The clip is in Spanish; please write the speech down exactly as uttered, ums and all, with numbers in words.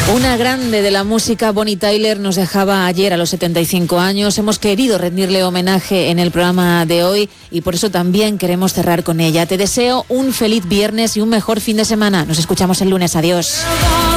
Una grande de la música, Bonnie Tyler, nos dejaba ayer a los setenta y cinco años. Hemos querido rendirle homenaje en el programa de hoy y por eso también queremos cerrar con ella. Te deseo un feliz viernes y un mejor fin de semana. Nos escuchamos el lunes. Adiós.